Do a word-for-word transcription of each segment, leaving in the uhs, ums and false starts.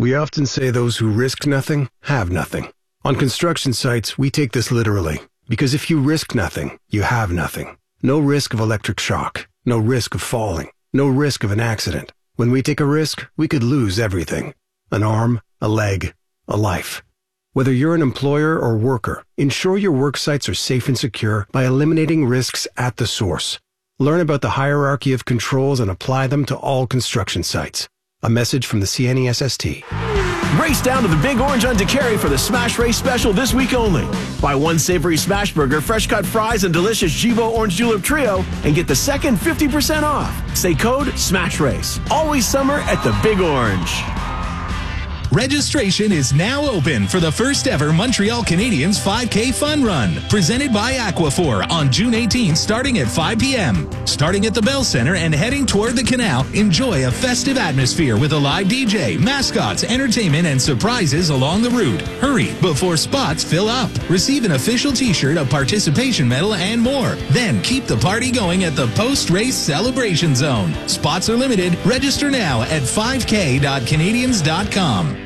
We often say those who risk nothing have nothing. On construction sites, we take this literally, because if you risk nothing, you have nothing. No risk of electric shock, no risk of falling, no risk of an accident. When we take a risk, we could lose everything. An arm, a leg, a life. Whether you're an employer or worker, ensure your work sites are safe and secure by eliminating risks at the source. Learn about the hierarchy of controls and apply them to all construction sites. A message from the C N E S S T. Race down to the Big Orange on DeCary for the Smash Race special this week only. Buy one savory smash burger, fresh cut fries, and delicious Jibo Orange Julep Trio, and get the second fifty percent off. Say code SMASH RACE. Always summer at the Big Orange. Registration is now open for the first ever Montreal Canadiens five K Fun Run, presented by Aquaphor on June eighteenth starting at five p.m. Starting at the Bell Center and heading toward the canal, enjoy a festive atmosphere with a live D J, mascots, entertainment, and surprises along the route. Hurry before spots fill up. Receive an official t-shirt, a participation medal, and more. Then keep the party going at the post-race celebration zone. Spots are limited. Register now at five k dot canadiens dot com.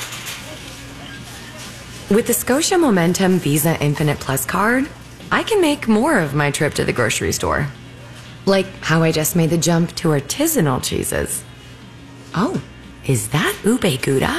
With the Scotia Momentum Visa Infinite Plus card, I can make more of my trip to the grocery store. Like how I just made the jump to artisanal cheeses. Oh, is that ube gouda?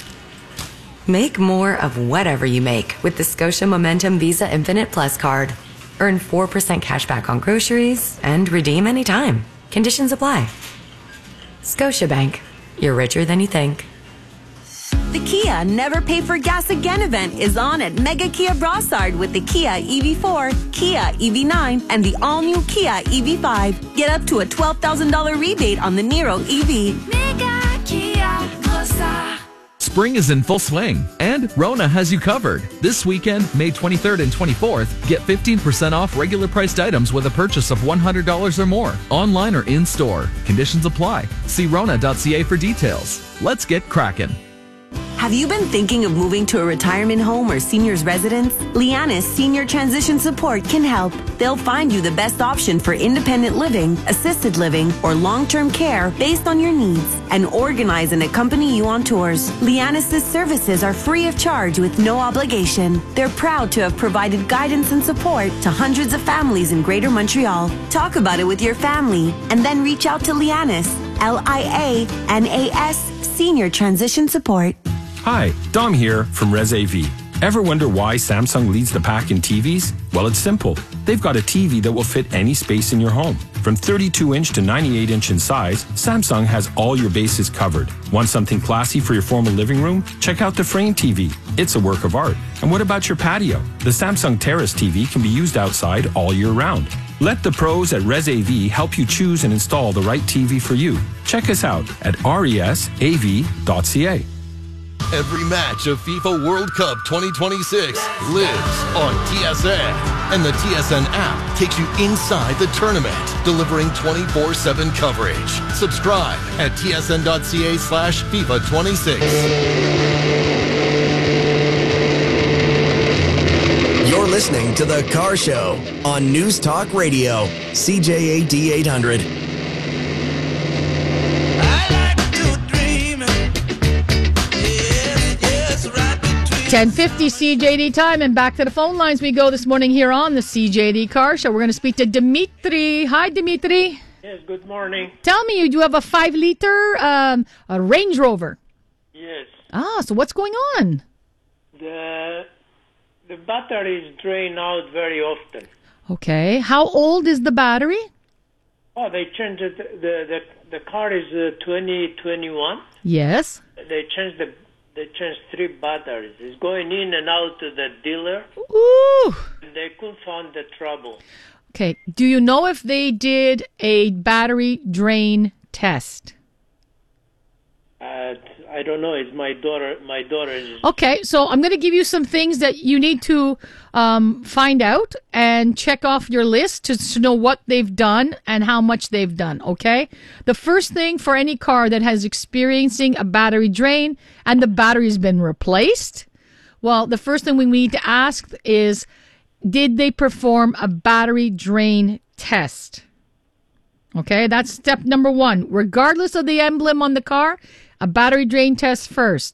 Make more of whatever you make with the Scotia Momentum Visa Infinite Plus card. Earn four percent cash back on groceries and redeem anytime. Conditions apply. Scotiabank. You're richer than you think. The Kia Never Pay for Gas Again event is on at Mega Kia Brossard with the Kia E V four, Kia E V nine, and the all-new Kia E V five. Get up to a twelve thousand dollars rebate on the Niro E V. Mega Kia Brossard. Spring is in full swing, and Rona has you covered. This weekend, May twenty-third and twenty-fourth, get fifteen percent off regular priced items with a purchase of one hundred dollars or more, online or in-store. Conditions apply. See rona dot c a for details. Let's get crackin'. Have you been thinking of moving to a retirement home or senior's residence? Lianis Senior Transition Support can help. They'll find you the best option for independent living, assisted living, or long-term care based on your needs, and organize and accompany you on tours. Lianis' services are free of charge with no obligation. They're proud to have provided guidance and support to hundreds of families in Greater Montreal. Talk about it with your family, and then reach out to Lianis, L I A N A S, Senior Transition Support. Hi, Dom here from ResAV. Ever wonder why Samsung leads the pack in T Vs? Well, it's simple. They've got a T V that will fit any space in your home. From thirty-two inch to ninety-eight inch in size, Samsung has all your bases covered. Want something classy for your formal living room? Check out the Frame T V. It's a work of art. And what about your patio? The Samsung Terrace T V can be used outside all year round. Let the pros at ResAV help you choose and install the right T V for you. Check us out at resav dot c a. Every match of FIFA World Cup twenty twenty-six lives on T S N. And the T S N app takes you inside the tournament, delivering twenty-four seven coverage. Subscribe at t s n dot c a slash FIFA twenty-six. You're listening to The Car Show on News Talk Radio, C J A D eight hundred. ten fifty C J D time, and back to the phone lines we go this morning here on the C J D Car Show. We're going to speak to Dimitri. Hi, Dimitri. Yes, good morning. Tell me, you do have a five-liter um, a Range Rover. Yes. Ah, so what's going on? The the batteries drain out very often. Okay. How old is the battery? Oh, they changed it. The the, the car is uh, twenty twenty-one. Yes. They changed the They changed three batteries. It's going in and out to the dealer. Ooh. And they couldn't find the trouble. Okay. Do you know if they did a battery drain test? Uh, I don't know. It's my daughter. My daughter is... Okay, so I'm going to give you some things that you need to um, find out and check off your list to, to know what they've done and how much they've done, okay? The first thing for any car that has experiencing a battery drain and the battery's been replaced, well, the first thing we need to ask is, did they perform a battery drain test? Okay, that's step number one. Regardless of the emblem on the car, a battery drain test first.